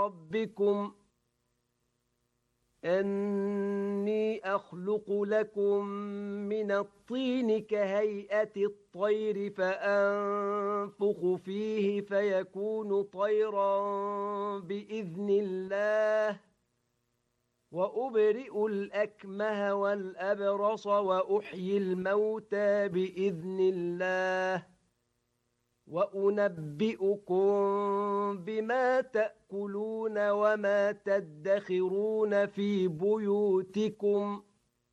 ربكم أني أخلق لكم من الطين كهيئة الطير فأنفخ فيه فيكون طيرا بإذن الله وأبرئ الأكمه والأبرص وأحيي الموتى بإذن الله وأنبئكم بما تأكلون وما تدخرون في بيوتكم